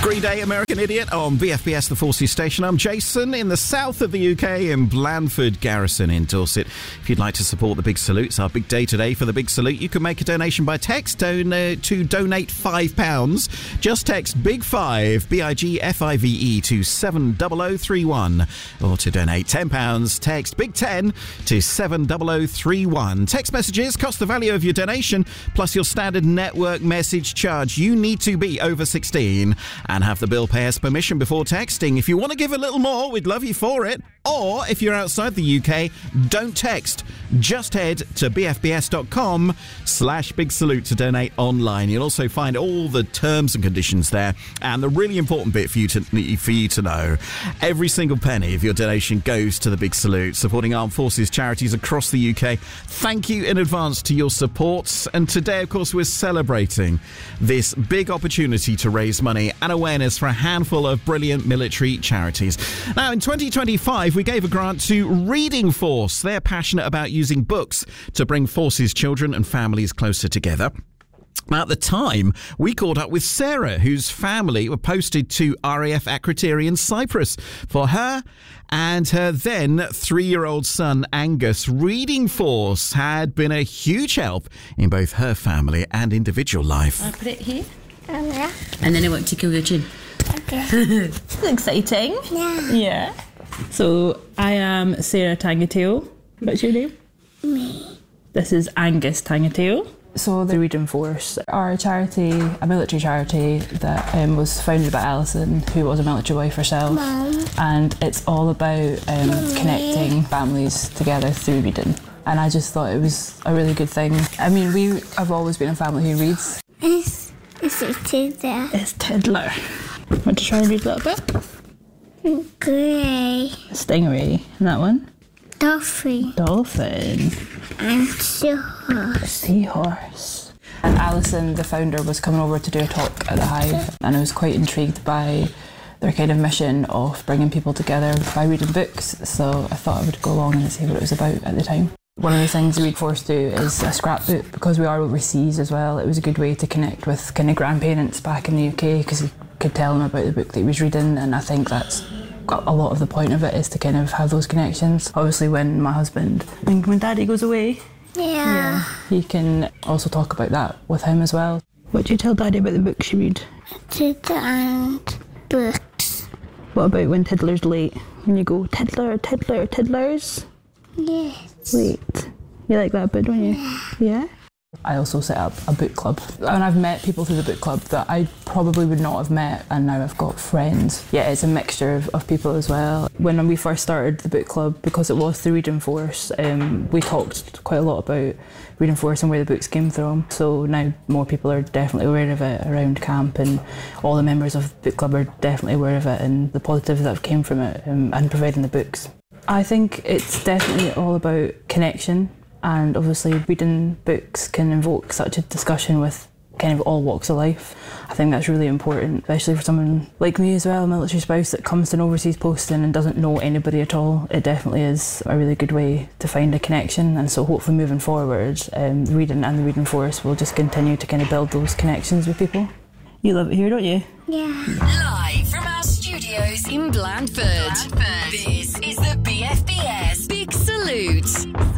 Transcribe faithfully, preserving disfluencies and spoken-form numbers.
Green Day, American Idiot on B F B S, the Forces Station. I'm Jason in the south of the U K in Blandford Garrison in Dorset. If you'd like to support the Big Salute, it's our big day today for the Big Salute. You can make a donation by text don- uh, to donate five pounds. Just text Big Five, B I G F I V E, to seven double oh three one. Or to donate ten pounds, text Big Ten to seven double oh three one. Text messages cost the value of your donation plus your standard network message charge. You need to be over sixteen and have the bill payer's permission before texting. If you want to give a little more, we'd love you for it. Or if you're outside the U K, don't text. Just head to bfbs.com slash big salute to donate online. You'll also find all the terms and conditions there. And the really important bit for you to for you to know, every single penny of your donation goes to the Big Salute, supporting armed forces charities across the U K. Thank you in advance to your supports. And today, of course, we're celebrating this big opportunity to raise money and awareness for a handful of brilliant military charities. Now, in twenty twenty-five, we gave a grant to Reading Force. They're passionate about using books to bring forces children and families closer together. At the time, we caught up with Sarah, whose family were posted to R A F Akrotiri in Cyprus. For her and her then three-year-old son, Angus, Reading Force had been a huge help in both her family and individual life. I'll put it here. Oh, yeah. And then I want to kill your chin. Okay. It's exciting. Yeah. Yeah. So, I am Sarah Tangatail. What's your name? Me. This is Angus Tangatail. So the Reading Force are a charity, a military charity that um, was founded by Alison, who was a military wife herself. Mom. And it's all about um, connecting families together through reading. And I just thought it was a really good thing. I mean, we have always been a family who reads. Is, is it Tiddler? It's Tiddler. Want to try and read a little bit? Grey. Stingray. And that one? Dolphin. Dolphin. And seahorse. Seahorse. And Alison, the founder, was coming over to do a talk at the Hive, and I was quite intrigued by their kind of mission of bringing people together by reading books, so I thought I would go along and see what it was about at the time. One of the things the Read Force do is a scrapbook. Because we are overseas as well, it was a good way to connect with kind of grandparents back in the U K, because you could tell them about the book that he was reading, and I think that's a lot of the point of it, is to kind of have those connections. Obviously, when my husband, and when Daddy goes away, Yeah. yeah, he can also talk about that with him as well. What do you tell Daddy about the books you read? Tiddler and books. What about when Tiddler's late? When you go, Tiddler, Tiddler, Tiddlers? Yes. Wait. You like that bit, don't you? Yeah? I also set up a book club, and I've met people through the book club that I probably would not have met, and now I've got friends. Yeah, it's a mixture of, of people as well. When we first started the book club, because it was through Reading Force, um, we talked quite a lot about Reading Force and where the books came from. So now more people are definitely aware of it around camp, and all the members of the book club are definitely aware of it and the positives that came from it, um, and providing the books. I think it's definitely all about connection. And obviously reading books can invoke such a discussion with kind of all walks of life. I think that's really important, especially for someone like me as well, a military spouse that comes to an overseas posting and doesn't know anybody at all. It definitely is a really good way to find a connection, and so hopefully moving forward, um, reading and the Reading Force will just continue to kind of build those connections with people. You love it here, don't you? Yeah. Live from our studios in Blandford, Blandford. This is the B F B S Big Salute.